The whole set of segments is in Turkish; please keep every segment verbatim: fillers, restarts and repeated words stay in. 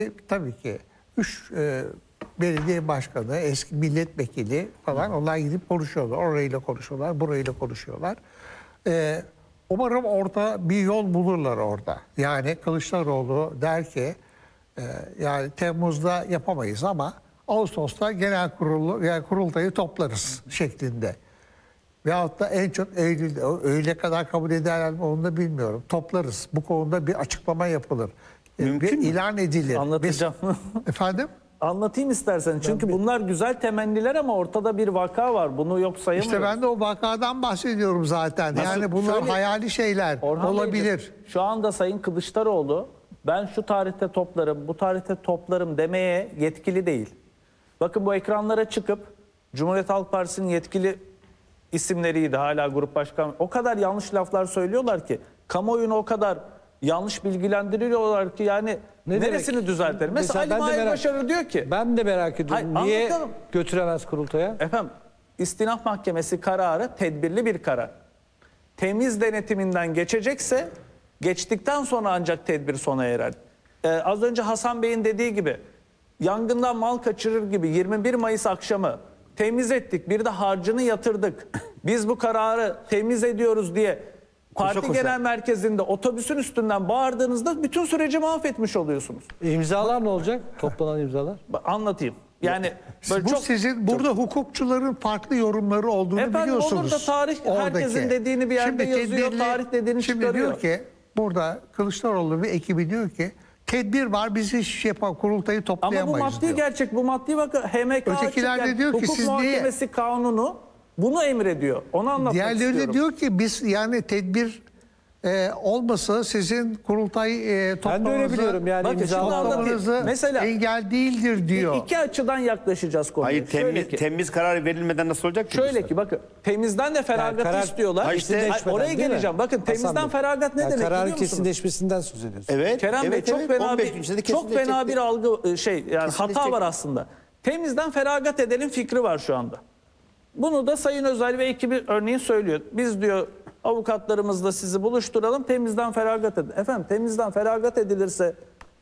Tabii ki üç e, belediye başkanı, eski milletvekili falan onlar gidip konuşuyorlar. Orayla konuşuyorlar, burayla konuşuyorlar. E, umarım orada bir yol bulurlar orada. Yani Kılıçdaroğlu der ki e, yani Temmuz'da yapamayız ama Ağustos'ta genel kurulu, yani kurultayı toplarız şeklinde. Veyahut da en çok Eylül'de, öyle kadar kabul ederler mi onu da bilmiyorum. Toplarız. Bu konuda bir açıklama yapılır. Mümkün bir mü? ilan edilir. Anlatacağım. Biz, efendim? Anlatayım istersen. Çünkü bunlar güzel temenniler ama ortada bir vaka var. Bunu yok sayamıyoruz. İşte ben de o vakadan bahsediyorum zaten. Nasıl? Yani bunlar Şöyle, hayali şeyler Orhan olabilir. Beyciğim, şu anda Sayın Kılıçdaroğlu ben şu tarihte toplarım, bu tarihte toplarım demeye yetkili değil. Bakın bu ekranlara çıkıp Cumhuriyet Halk Partisi'nin yetkili isimleriydi hala grup başkanı. O kadar yanlış laflar söylüyorlar ki kamuoyunu o kadar yanlış bilgilendiriyorlar ki yani Ne neresini demek? düzeltir? Mesela, Mesela Ali ben de Mahir merak- Başarı diyor ki Ben de merak ediyorum. Hayır, Niye anlatalım. götüremez kurultaya? efendim İstinaf Mahkemesi kararı tedbirli bir karar. Temiz denetiminden geçecekse geçtikten sonra ancak tedbir sona erer. Ee, az önce Hasan Bey'in dediği gibi yangından mal kaçırır gibi yirmi bir Mayıs akşamı temiz ettik, bir de harcını yatırdık. Biz bu kararı temiz ediyoruz diye parti Koşa koşa. genel merkezinde otobüsün üstünden bağırdığınızda bütün süreci mahvetmiş oluyorsunuz. İmzalar ne olacak? Toplanan imzalar. Bak, anlatayım. Yani böyle Bu çok sizin burada hukukçuların farklı yorumları olduğunu Efendim, biliyorsunuz. olur da tarih herkesin dediğini bir yerde yazıyor, tarih dediğini şimdi çıkarıyor. diyor ki burada Kılıçdaroğlu ve ekibi diyor ki tedbir var biz hiç şey yapalım kurultayı Ama toplayamayız bu maddi diyor. gerçek, bu maddi vakı H M K Ötekiler de açıkken diyor ki hukuk siz niye- muhakemesi kanunu bunu emrediyor. Onu anlatmak Diğerleri istiyorum. de diyor ki biz yani tedbir e, olmasa sizin kurultay e, Ben de öyle toplamanızı, biliyorum yani Bakın şimdi imzalar. anlatayım. toplamanızı Mesela- engel değildir diyor. İki açıdan yaklaşacağız konuya. Hayır Şöyle temiz, ki, temiz karar verilmeden nasıl olacak ki? şöyle ki bakın temizden de feragatı karar- istiyorlar. Ha işte- Hayır, oraya değil mi? geleceğim. Bakın Hasan temizden Bey. feragat ne Yani demek kararın biliyor musunuz? kesinleşmesinden söz ediyorsun. Evet. Kerem evet, Bey çok evet. fena on beş bir gün içinde çok fena kesinleşecek. bir algı şey yani hata Kesinleşecek. var aslında. Temizden feragat edelim fikri var şu anda. Bunu da Sayın Özel ve ekibi örneğin söylüyor. Biz diyor avukatlarımızla sizi buluşturalım temizden feragat edin. Efendim temizden feragat edilirse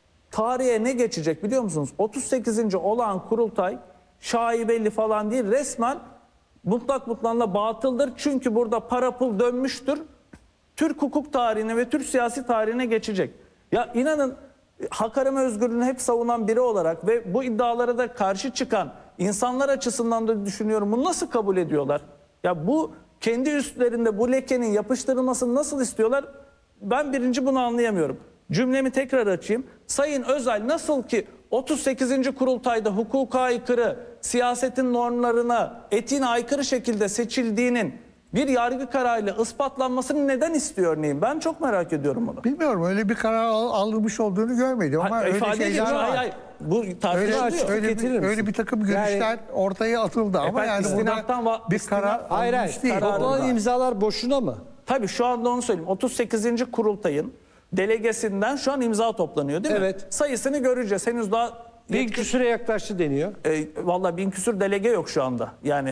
tarihe ne geçecek biliyor musunuz? otuz sekizinci olağan kurultay şaibeli falan değil resmen mutlak mutlanla batıldır. Çünkü burada para pul dönmüştür. Türk hukuk tarihine ve Türk siyasi tarihine geçecek. Ya inanın hak arama özgürlüğünü hep savunan biri olarak ve bu iddialara da karşı çıkan insanlar açısından da düşünüyorum bunu nasıl kabul ediyorlar? Ya bu kendi üstlerinde bu lekenin yapıştırılmasını nasıl istiyorlar? Ben birinci bunu anlayamıyorum. Cümlemi tekrar açayım. Sayın Özel nasıl ki otuz sekizinci kurultayda hukuka aykırı, siyasetin normlarına, etiğine aykırı şekilde seçildiğinin bir yargı kararıyla ispatlanmasını neden istiyor örneğin? Ben çok merak ediyorum bunu. Bilmiyorum öyle bir karar al- alınmış olduğunu görmedim ama Ha, öyle ifade şeyler ediyor. var. Hayır, hayır. Bu Öyle, tartışılıyor. öyle, Getirir bir, misin? öyle bir takım görüşler Yani- ortaya atıldı ama Efendim, yani istinaftan burada va- bir istinaf- karar Hayır hayır. alınmış değil. Karar- Toplanan imzalar boşuna mı? Tabii şu anda onu söyleyeyim. otuz sekizinci kurultayın delegesinden şu an imza toplanıyor değil mi? Evet. Sayısını göreceğiz. Henüz daha Bin yetki- küsüre yaklaştı deniyor. E, vallahi bin küsür delege yok şu anda. Yani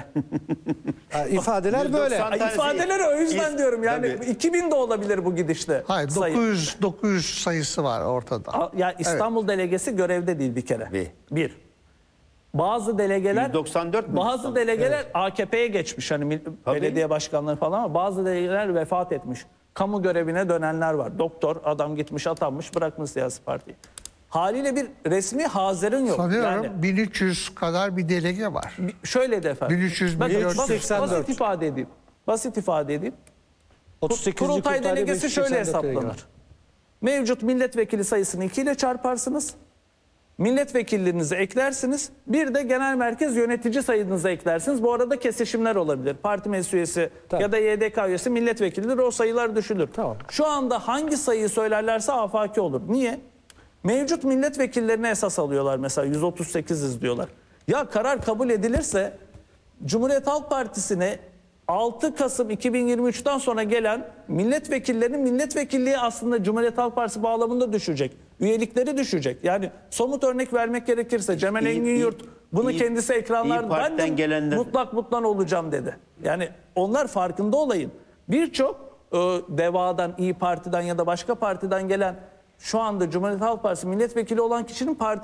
Ha, ifadeler böyle. yüz doksan Ay, tanesi- ifadeleri o yüzden İz- diyorum. Yani Tabii. iki bin de olabilir bu gidişle. Hayır sayı. dokuz yüz, dokuz yüz sayısı var ortada. A- Ya İstanbul delegesi görevde değil bir kere. Bir. Bir. Bazı delegeler yüz doksan dört mü? bazı delegeler A K P'ye geçmiş hani mil- Tabii. belediye başkanları falan ama bazı delegeler vefat etmiş. Kamu görevine dönenler var. Doktor adam gitmiş atanmış bırakmış siyasi partiyi. Haliyle bir resmi hazerin yok. Sanıyorum Yani bin üç yüz kadar bir delege var. bir- şöyle de efendim. bin üç yüz, Bakın, bin dört yüz basit, seksen dört. basit ifade edeyim. Basit ifade edeyim. otuz sekizinci Kurultay kurultayda delegesi beş yüz şöyle seksen dört delege hesaplanır. var. Mevcut milletvekili sayısını iki ile çarparsınız. Milletvekillerinizi eklersiniz. Bir de genel merkez yönetici sayınızı eklersiniz. Bu arada kesişimler olabilir. Parti meclis üyesi Tamam. ya da Y D K üyesi milletvekilidir. O sayılar düşülür. Tamam. Şu anda hangi sayıyı söylerlerse afaki olur. Niye? Mevcut milletvekillerine esas alıyorlar mesela yüz otuz sekiziz diyorlar. Ya karar kabul edilirse Cumhuriyet Halk Partisi'ne altı Kasım iki bin yirmi üç'ten sonra gelen milletvekillerinin milletvekilliği aslında Cumhuriyet Halk Partisi bağlamında düşecek. Üyelikleri düşecek. Yani somut örnek vermek gerekirse Cemal İyi- Engin Yurt bunu iyi- kendisi İyi ekranlarda ben Parti'den de gelenler- mutlak mutlan olacağım dedi. Yani onlar farkında olayın. Birçok e, DEVA'dan, İyi Parti'den ya da başka partiden gelen şu anda Cumhuriyet Halk Partisi milletvekili olan kişinin parti